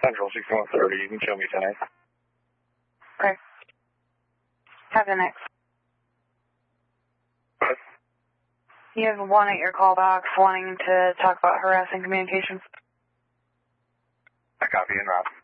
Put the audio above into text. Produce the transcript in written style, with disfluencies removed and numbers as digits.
Central 6130. You can show me tonight. Okay. Have the next. What? You have one at your call box wanting to talk about harassing communications. I copy and route.